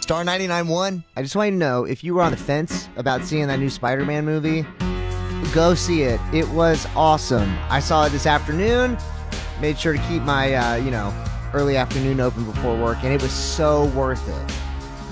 Star 99.1. I just want you to know, if you were on the fence about seeing that new Spider-Man movie, go see it. It was awesome. I saw it this afternoon. Made sure to keep my, early afternoon open before work, and it was so worth it.